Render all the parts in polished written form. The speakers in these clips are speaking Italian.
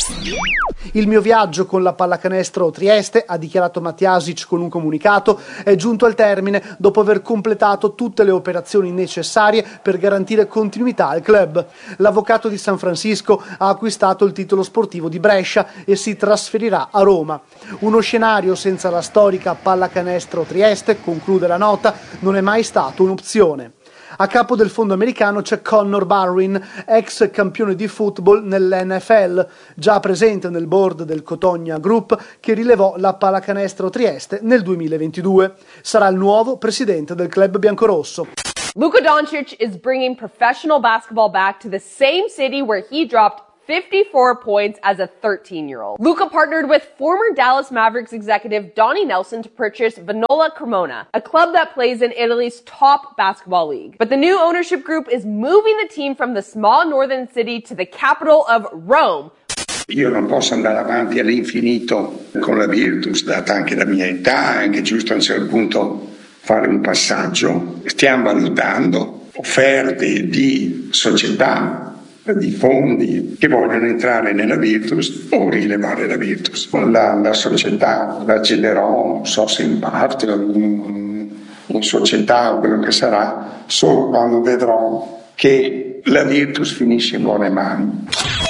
Il mio viaggio con la pallacanestro Trieste, ha dichiarato Matjasic con un comunicato, è giunto al termine dopo aver completato tutte le operazioni necessarie per garantire continuità al club. L'avvocato di San Francisco ha acquistato il titolo sportivo di Brescia e si trasferirà a Roma. Uno scenario senza la storica pallacanestro Trieste, conclude la nota, non è mai stato un'opzione. A capo del fondo americano c'è Connor Barwin, ex campione di football nell'NFL, già presente nel board del Cotogna Group che rilevò la pallacanestro Trieste nel 2022. Sarà il nuovo presidente del club biancorosso. Luka Doncic is bringing professional basketball back to the same city where he dropped 54 points as a 13-year-old. Luka partnered with former Dallas Mavericks executive Donnie Nelson to purchase Vinola Cremona, a club that plays in Italy's top basketball league. But the new ownership group is moving the team from the small northern city to the capital of Rome. Io non posso andare avanti all'infinito con la Virtus, data anche la mia età, è anche giusto a un certo punto fare un passaggio. Stiamo valutando offerte di società, di fondi che vogliono entrare nella Virtus o rilevare la Virtus. La società la cederò, non so se in parte o in società o quello che sarà, solo quando vedrò che la Virtus finisce in buone mani.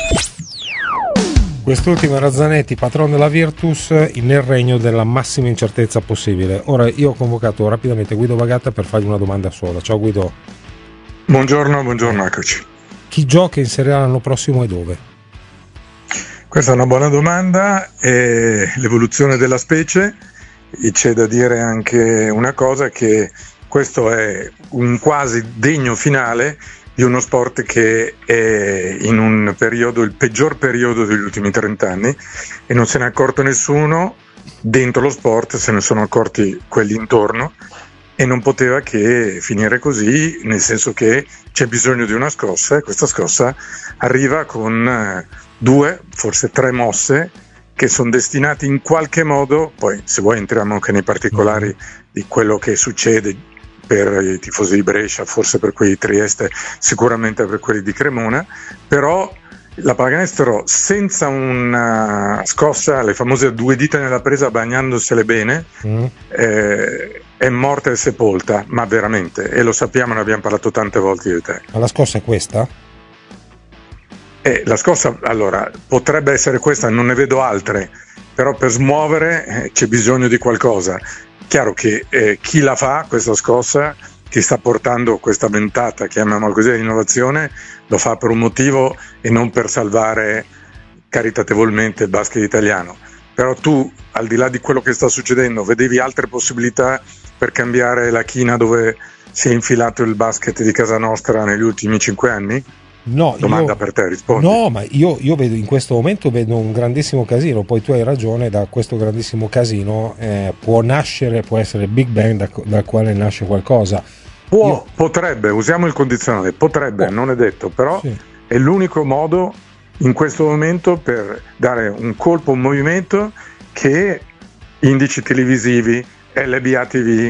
Quest'ultimo era Zanetti, patron della Virtus, nel regno della massima incertezza possibile. Ora io ho convocato rapidamente Guido Bagatta per fargli una domanda sola. Ciao Guido. Buongiorno, eccoci. Chi gioca in Serie A l'anno prossimo e dove? Questa è una buona domanda, è l'evoluzione della specie, e c'è da dire anche una cosa, che questo è un quasi degno finale di uno sport che è in un periodo, il peggior periodo degli ultimi 30 anni, e non se ne è accorto nessuno dentro lo sport, se ne sono accorti quelli intorno, e non poteva che finire così, nel senso che c'è bisogno di una scossa, e questa scossa arriva con 2, forse 3 mosse che sono destinate in qualche modo, poi se vuoi entriamo anche nei particolari di quello che succede per i tifosi di Brescia, forse per quelli di Trieste, sicuramente per quelli di Cremona, però la pallacanestro senza una scossa, le famose 2 dita nella presa bagnandosele bene, è morta e sepolta, ma veramente, e lo sappiamo, ne abbiamo parlato tante volte io e te. Ma la scossa è questa? La scossa, allora, potrebbe essere questa, non ne vedo altre, però per smuovere c'è bisogno di qualcosa. Chiaro che chi la fa, questa scossa, chi sta portando questa ventata, chiamiamola così, di innovazione, lo fa per un motivo e non per salvare caritatevolmente il basket italiano. Però tu, al di là di quello che sta succedendo, vedevi altre possibilità per cambiare la china dove si è infilato il basket di casa nostra negli ultimi 5 anni? No, domanda per te, rispondi. No, ma io vedo in questo momento un grandissimo casino, poi tu hai ragione, da questo grandissimo casino può essere il Big Bang dal quale nasce qualcosa. Potrebbe, usiamo il condizionale, potrebbe, non è detto, però sì. È l'unico modo in questo momento per dare un colpo, un movimento che indici televisivi, LBA TV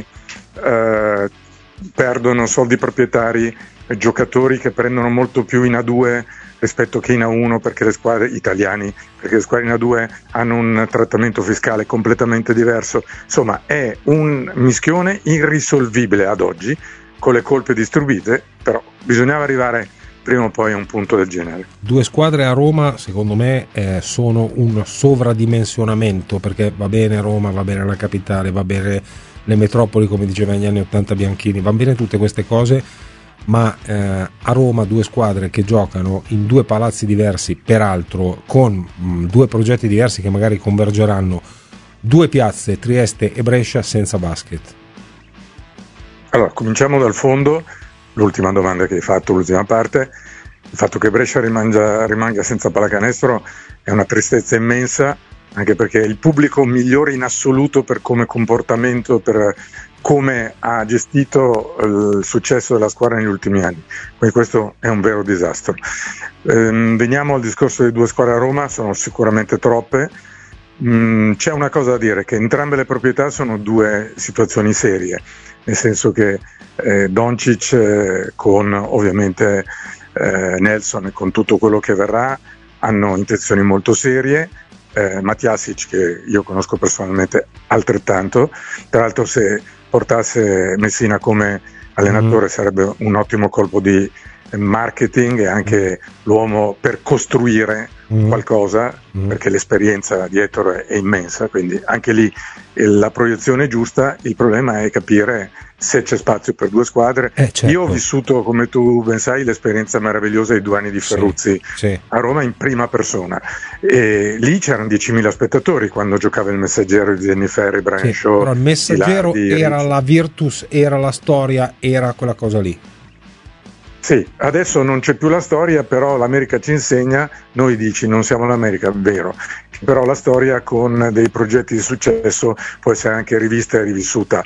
perdono soldi proprietari, giocatori che prendono molto più in A2 rispetto che in A1, perché le squadre italiani, perché le squadre in A2 hanno un trattamento fiscale completamente diverso. Insomma, è un mischione irrisolvibile ad oggi, con le colpe distribuite, però bisognava arrivare prima o poi a un punto del genere. 2 squadre a Roma, secondo me, sono un sovradimensionamento, perché va bene Roma, va bene la capitale, va bene le metropoli, come diceva negli anni 80 Bianchini, va bene tutte queste cose, ma a Roma 2 squadre che giocano in 2 palazzi diversi, peraltro con 2 progetti diversi che magari convergeranno, 2 piazze, Trieste e Brescia, senza basket. Allora, cominciamo dal fondo. L'ultima domanda che hai fatto, l'ultima parte, il fatto che Brescia rimanga senza pallacanestro è una tristezza immensa, anche perché è il pubblico migliore in assoluto per come comportamento, per come ha gestito il successo della squadra negli ultimi anni. Quindi questo è un vero disastro. Veniamo al discorso di 2 squadre a Roma, sono sicuramente troppe. C'è una cosa da dire, che entrambe le proprietà sono 2 situazioni serie, nel senso che Doncic con ovviamente Nelson e con tutto quello che verrà hanno intenzioni molto serie. Matjasic, che io conosco personalmente altrettanto, tra l'altro se portasse Messina come allenatore sarebbe un ottimo colpo di marketing e anche l'uomo per costruire qualcosa, perché l'esperienza dietro è immensa, quindi anche lì la proiezione è giusta. Il problema è capire se c'è spazio per due squadre. Certo. Io ho vissuto, come tu ben sai, l'esperienza meravigliosa di 2 anni di Ferruzzi a Roma in prima persona, e lì c'erano 10.000 spettatori quando giocava il Messaggero di Jennifer, Brian Shaw. Però il Messaggero era la Virtus, era la storia, era quella cosa lì. Sì, adesso non c'è più la storia, però l'America ci insegna, noi dici non siamo l'America, vero, però la storia con dei progetti di successo può essere anche rivista e rivissuta.